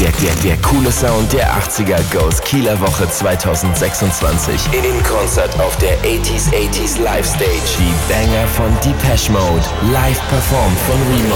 Der coole Sound der 80er Goes Kieler Woche 2026. Im Konzert auf der 80s Live Stage. Die Banger von Depeche Mode. Live performt von Remo.